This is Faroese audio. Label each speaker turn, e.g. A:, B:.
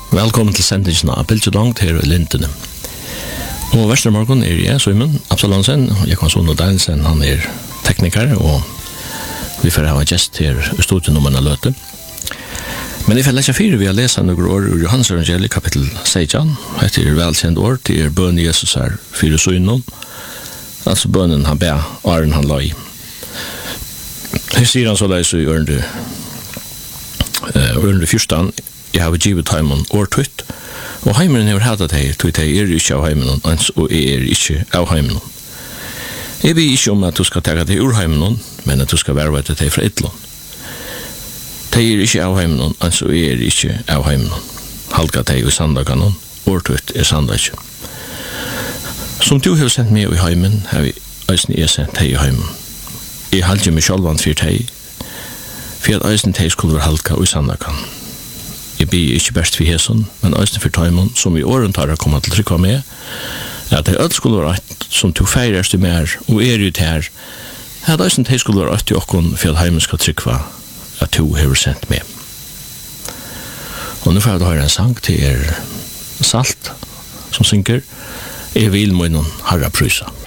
A: Velkommen til sendingen av Bildet langt her i Lintene. Og Vestermorgen jeg, Søymen Absalonsen, og jeg kan sånn og Danielsen, han tekniker, og vi får ha en gjest her i studiet når man løte. Men jeg får lese 4, vi har lest noen år ur Johannes evangeliet, kapittel 16, etter velkjent år, til bønnen Jesus 4 søgnen, altså bønnen han ber, åren han la i. Her sier han så leis i ørende 14, jeg har givet heimen årtøyt, og heimen har hatt deg, tog deg ikke av heimen, og jeg ikke av heimen. Jeg vil ikke om at du skal ta deg ur heimen, men at du skal være til deg fra ytlån. De ikke av heimen, og jeg ikke av heimen. Halka deg i sandagen, årtøyt sandag. Som du har sendt meg i heimen, har vi øyne jeg sendt deg i heimen. Jeg halte meg sjølvan for deg, for at øyne deg skulle være halka i sandagen. Jeg blir ikke best for hæsen, men øyne for tøymon, som i åren tar å komme til trykva med, at det alt skulle være rett, som to feirest i mer, og ut her, at øyne deg skulle være rett i okkon, for at heimen skal trykva, at to har sendt med. Og nå får jeg høre en sang til Salt, som synger, jeg vil må noen harra prysa.